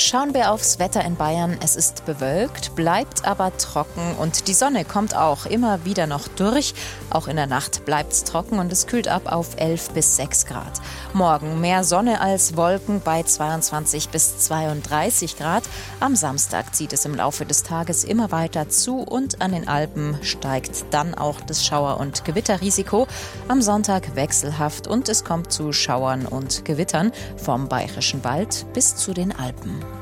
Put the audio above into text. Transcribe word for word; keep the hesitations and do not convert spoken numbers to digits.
Schauen wir aufs Wetter in Bayern. Es ist bewölkt, bleibt aber trocken und die Sonne kommt auch immer wieder noch durch. Auch in der Nacht bleibt es trocken und es kühlt ab auf elf bis sechs Grad. Morgen mehr Sonne als Wolken bei zweiundzwanzig bis zweiunddreißig Grad. Am Samstag zieht es im Laufe des Tages immer weiter zu und an den Alpen steigt dann auch das Schauer- und Gewitterrisiko. Am Sonntag wechselhaft und es kommt zu Schauern und Gewittern vom Bayerischen Wald bis zu den Alpen.